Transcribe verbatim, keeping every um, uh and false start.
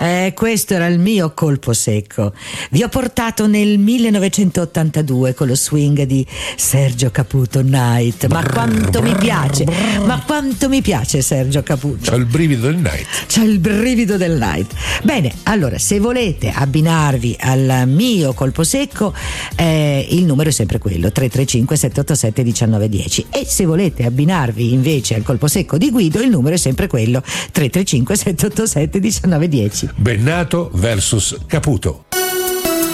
Eh, questo era il mio colpo secco. Vi ho portato nel millenovecentottantadue con lo swing di Sergio Caputo Night. Ma quanto mi piace, ma quanto mi piace Sergio Caputo. C'ho il brivido del night. C'ho il brivido del night. Bene, allora, se volete abbinarvi al mio colpo secco, eh, il numero è sempre quello, tre tre cinque sette otto sette uno nove uno zero. E se volete abbinarvi invece al colpo secco di Guido, il numero è sempre quello, tre tre cinque sette otto sette uno nove uno zero. Bennato versus Caputo.